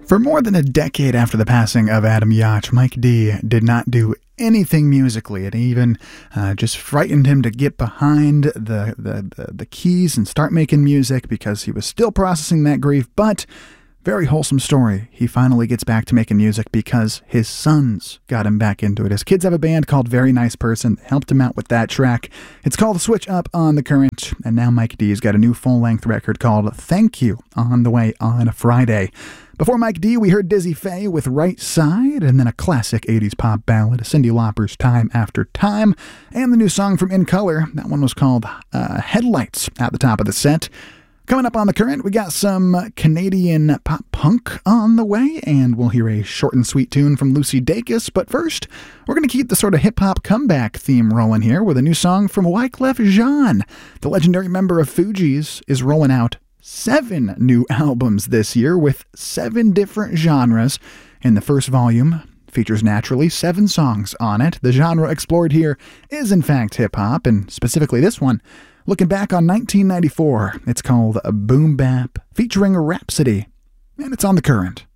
For more than a decade after the passing of Adam Yauch, Mike D did not do anything musically. It even just frightened him to get behind the keys and start making music because he was still processing that grief. But very wholesome story. He finally gets back to making music because his sons got him back into it. His kids have a band called Very Nice Person that helped him out with that track. It's called Switch Up on The Current, and now Mike D's got a new full-length record called Thank You on the way on Friday. Before Mike D, we heard Dizzy Faye with Right Side, and then a classic 80s pop ballad, Cyndi Lauper's Time After Time, and the new song from In Color. That one was called Headlights at the top of the set. Coming up on The Current, we got some Canadian pop punk on the way, and we'll hear a short and sweet tune from Lucy Dacus. But first, we're going to keep the sort of hip-hop comeback theme rolling here with a new song from Wyclef Jean. The legendary member of Fugees is rolling out 7 new albums this year with 7 different genres. And the first volume features naturally 7 songs on it. The genre explored here is in fact hip-hop, and specifically this one, looking back on 1994. It's called Boom Bap, featuring Rhapsody, and it's on The Current.